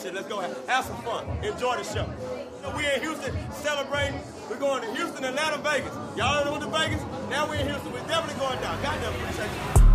shit. Let's go have some fun. Enjoy the show. We in Houston celebrating. We're going to Houston, Atlanta, Vegas. Y'all done went to Vegas? Now we in Houston. We're definitely going down. Goddamn, appreciate you.